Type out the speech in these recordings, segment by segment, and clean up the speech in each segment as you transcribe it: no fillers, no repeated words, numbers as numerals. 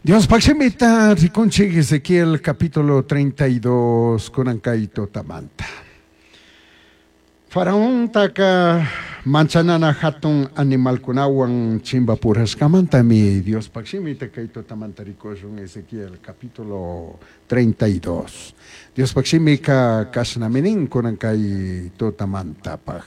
Dios Paximita, Riconchi Ezequiel, capítulo 32, Conancaito Tamanta. Faraón taka manchanana hatun animal kunawang chimba puras kamantami. Dios Paximita Kaito Tamanta Ricosun Ezequiel, capítulo 32. Dios Paximika Kasnaminin Conancaito Tamanta pag.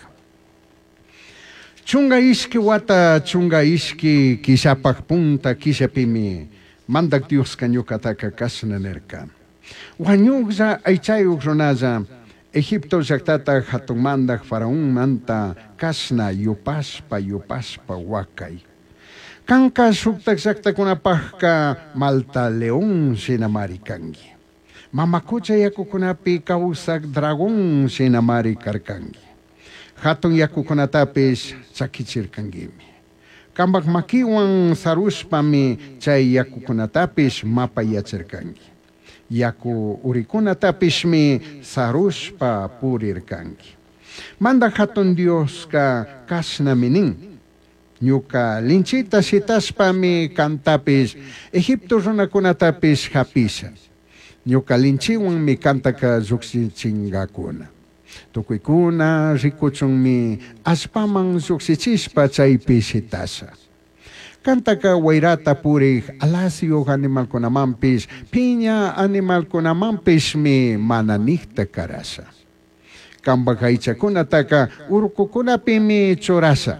Chunga iski wata chunga iski kishapak punta kishapimi. Mandak Dios kanyukataka kasnanerka. Wanyugza aichayuk ronaza Egipto jaktata hatun mandak faraón manta kasna yupaspa wakai. Kanka suktak sakta kunapahka malta león sinamari kangi. Mamakucha yaku kunapi kausak dragón sinamari karkangi. Hatun yaku kunatapis sakichir kangimi. Kambak makiwang saruspami chay yakukunatapis mapayachirkangi. Yaku urikunatapis mi saruspa purirkangi. Manda hatun Dios ka kasnaminin. Nyuka linchita sitaspami kantapis Egipto runakunatapis hapisa. Nyuka linchiwang mi kantaka zuksichingakuna. Tukuykuna rikuchunmi aspamang suksichispa chaypi sitasa. Kantaka wayrata purig alasio animal kunamampis piña animal kunamampis mi mananihta karasa. Kambak aichakunataka urkukunapi mi chorasa.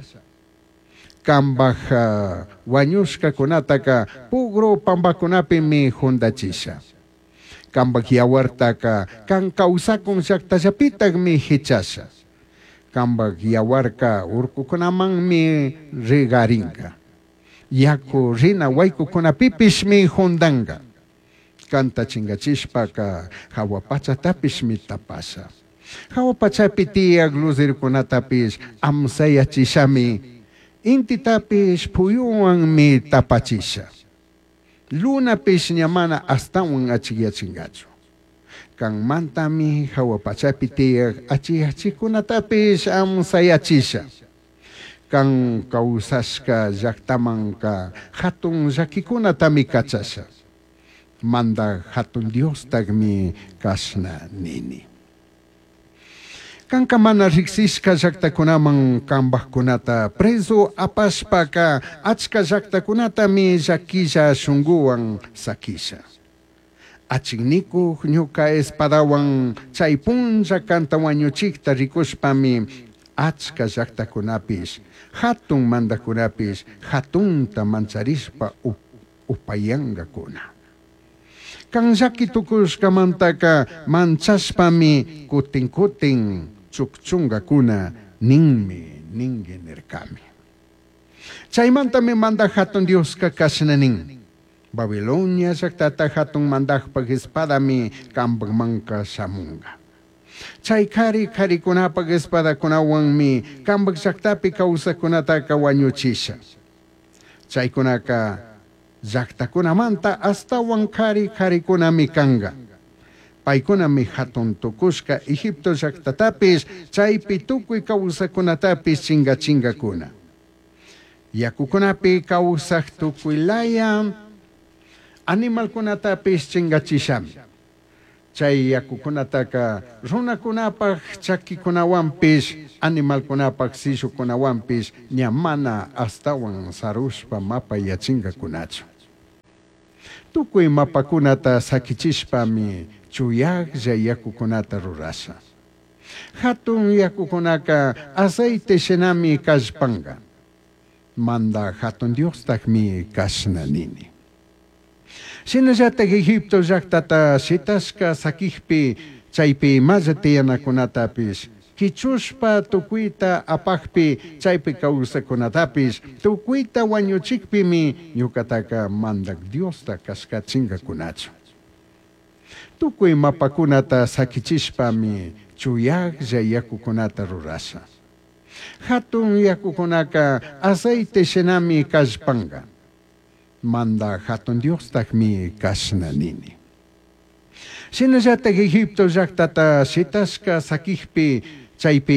Kambak wanyuska kunataka pugro pambakunapi mi hundachisa. Kambak yawartaka kan kausakong saktashapitag mi hichasa. Kambak yawarka urkukunamang mi regaringa. Yaku rina waykukunapipis mi hundanga. Kanta chingachispa ka hawapachatapis mi tapasa. Hawapachapitiag luzirkunatapis amsayachisami. Intitapis puyuang mi tapachisa. Luna pis nyamana astawang achiyachingacho. Kang mantami hawapachapitiag achiyachikunatapis am sayachisa. Kang kausaska jaktamang ka hatong jakikunatami kachasa. Manda hatong Dios tagmi kasna nini. Kang kamana riksiska jakta kunamang kambah kunata preso apaspa ka atska jakta kunata mi jakisa sungguang sakisa. Achigniku nyuka espadawang chaipun jakantawan chikta rikuspa mi atska jakta kunapis hatung manda kunapis hatung tamancharispa upayanga kuna. Kang jakitukus kamantaka manchaspa mi kuting-kuting chukchunga kuna ningi nerkami. Chaymanta mi manda hatun Dios ka kasnaning. Babilonia saktata hatun mandak pag espada mi kambag mangka samunga. Chay kari kuna pag espada kunawang mi kambag saktapi kausa kunata kawanyuchisa. Chay kunaka zakta kunamanta astawang kari kuna mi kanga. Paikuna mi hatun tukuska Egipto jaktatapis chaypi tukuy kawsakunatapis chinga kuna. Yakukunapi kawsak tukuy laya animal kunatapis chingachishami. Chay yakukunataka runakunapak chakikunawampis animal kunapak sisukunawampis nyamana astawan saruspa mapayachinga kunacho. Tukuy mapakunata sakichispa mi chuyag yakukunata rurasa. Hatun yakukunaka aceite senami kashpanga. Manda hatun Dios takmi kasnanini. Sinajatak Egipto jaktata sitaska sakihpi chaypi mazatiyana kunatapis. Kichuspa tukuita apakpi chaypi kausakunatapis tukuita wanyuchikpi mi nyukataka mandak Dios ta kaskachinga kunacho. Tukuy mapakunata sakichispa mi chuyag yakukunata rurasa. Hatun yakukunaka aceite senami kashpanga. Manda hatun Dios takmi kasnanini. Sinajatak Egipto jaktata sitaska sakihpi chaypi